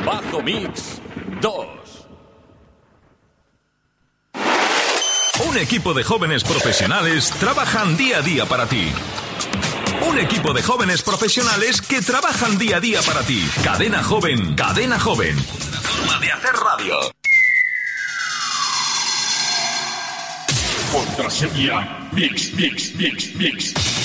Bajo Mix 2. Un equipo de jóvenes profesionales trabajan día a día para ti. Un equipo de jóvenes profesionales que trabajan día a día para ti. Cadena Joven, Cadena Joven. Una forma de hacer radio. Contraseña Mix.